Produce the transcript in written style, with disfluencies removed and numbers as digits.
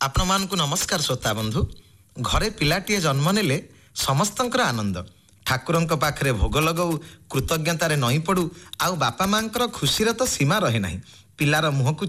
आपण मानकु नमस्कार श्रोता बंधु। घरे पिलाटीए जन्म नेले समस्तंकर आनंद। ठाकुरंक पाखरे भोग लगऊ, कृतज्ञतारे नई पड़ू, आउ बापा मांकर खुशीर तो सीमा रहे नहीं। पिलार मुहकु